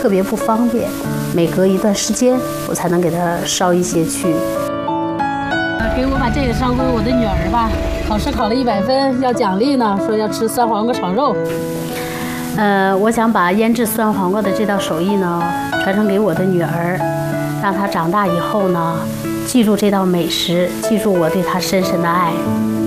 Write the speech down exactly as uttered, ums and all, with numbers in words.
特别不方便，每隔一段时间我才能给他烧一些去。 给我把这个烧给我的女儿吧，考试考了一百分，要奖励呢，说要吃酸黄瓜炒肉。 呃，我想把腌制酸黄瓜的这道手艺呢传承给我的女儿，让她长大以后呢记住这道美食，记住我对她深深的爱。